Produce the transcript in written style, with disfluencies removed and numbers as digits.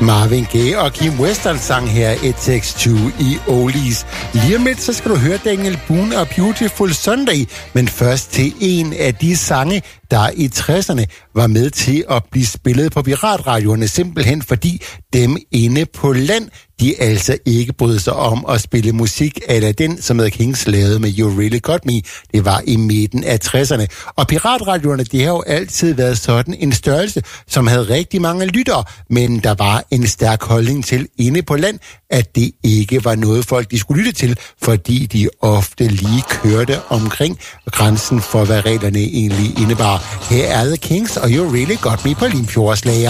Marvin Gaye og Kim Western sang her It Takes Two i Oldies. Lige om lidt, så skal du høre Daniel Boone og Beautiful Sunday, men først til en af de sange, der i 60'erne var med til at blive spillet på piratradioerne, simpelthen fordi dem inde på land, de altså ikke brød sig om at spille musik eller den, som The Kings lavede med You Really Got Me. Det var i midten af 60'erne. Og piratradioerne, det har jo altid været sådan en størrelse, som havde rigtig mange lyttere, men der var en stærk holdning til inde på land, at det ikke var noget folk, de skulle lytte til, fordi de ofte lige kørte omkring grænsen for, hvad reglerne egentlig indebar. Her er The Kings og You Really Got Me på Limfjordsslager.